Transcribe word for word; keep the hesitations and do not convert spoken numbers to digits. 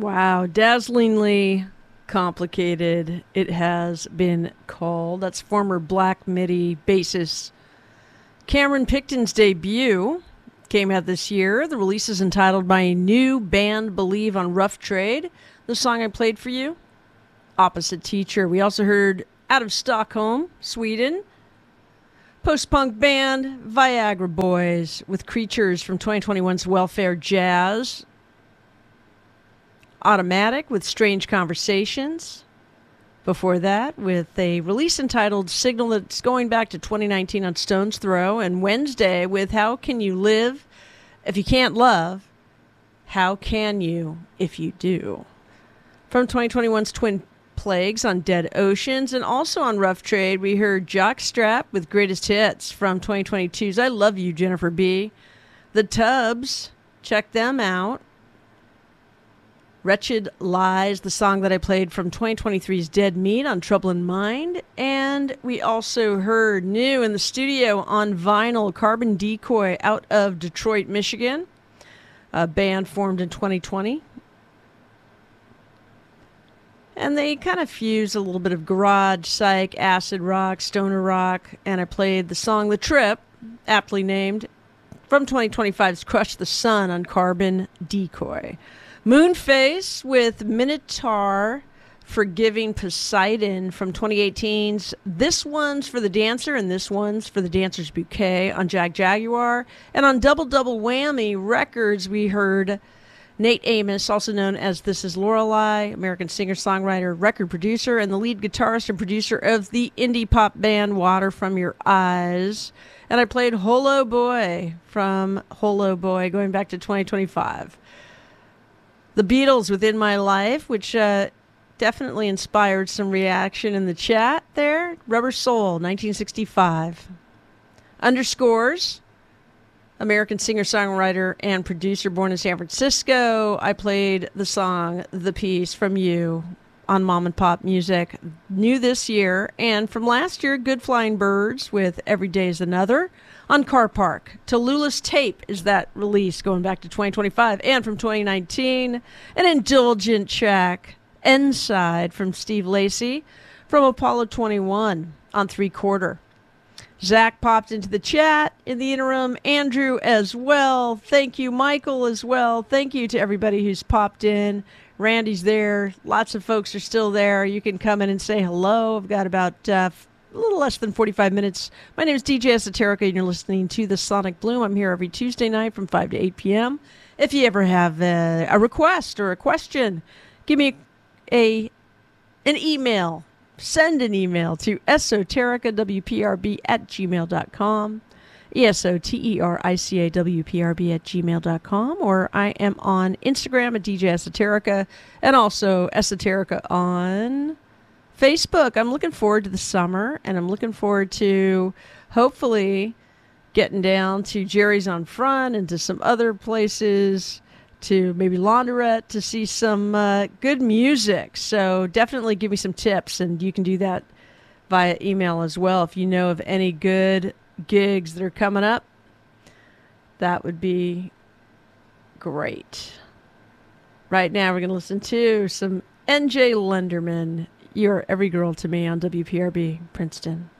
Wow, dazzlingly complicated, it has been called. That's former Black Midi bassist Cameron Picton's debut. Came out this year. The release is entitled My New Band Believe on Rough Trade. The song I played for you, Opposite Teacher. We also heard out of Stockholm, Sweden, post-punk band Viagra Boys with Creatures from twenty twenty-one's Welfare Jazz. Automatic with Strange Conversations. Before that, with a release entitled Signal that's going back to twenty nineteen on Stone's Throw. And Wednesday with How Can You Live If You Can't Love? How Can You If You Do? From twenty twenty-one's Twin Plagues on Dead Oceans. And also on Rough Trade, we heard Jockstrap with Greatest Hits from twenty twenty-two's I Love You, Jennifer B. The Tubs, check them out. Wretched Lies, the song that I played from twenty twenty-three's Dead Meat on Trouble in Mind. And we also heard new in the studio on vinyl, Carbon Decoy out of Detroit, Michigan. A band formed in twenty twenty. And they kind of fuse a little bit of garage, psych, acid rock, stoner rock. And I played the song The Trip, aptly named, from twenty twenty-five's Crush the Sun on Carbon Decoy. Moonface with Minotaur Forgiving Poseidon from twenty eighteen's This One's for the Dancer and This One's for the Dancer's Bouquet on Jag Jaguar. And on Double Double Whammy Records, we heard Nate Amos, also known as This Is Lorelei, American singer-songwriter, record producer, and the lead guitarist and producer of the indie pop band Water From Your Eyes. And I played Holo Boy from Holo Boy going back to twenty twenty-five. The Beatles Within My Life, which uh, definitely inspired some reaction in the chat there. Rubber Soul, nineteen sixty-five. Underscores, American singer-songwriter and producer born in San Francisco. I played the song The Piece from You on Mom and Pop Music. New this year. And from last year, Good Flying Birds with Every Day's Another. On Car Park, Tallulah's Tape is that release going back to twenty twenty-five. And from twenty nineteen, an indulgent track, Inside from Steve Lacy from Apollo twenty-one on Three Quarter. Zach popped into the chat in the interim. Andrew as well. Thank you, Michael, as well. Thank you to everybody who's popped in. Randy's there. Lots of folks are still there. You can come in and say hello. I've got about uh, a little less than forty-five minutes. My name is D J Esoterica, and you're listening to The Sonic Bloom. I'm here every Tuesday night from five to eight p.m. If you ever have a, a request or a question, give me a an email. Send an email to esotericawprb at gmail dot com. E S O T E R I C A W P R B at gmail dot com. Or I am on Instagram at D J Esoterica and also Esoterica on Facebook. I'm looking forward to the summer, and I'm looking forward to hopefully getting down to Jerry's on Front and to some other places, to maybe Laundrette, to see some uh, good music. So definitely give me some tips, and you can do that via email as well. If you know of any good gigs that are coming up, that would be great. Right now we're going to listen to some N J Lenderman, You're Every Girl to Me on W P R B Princeton.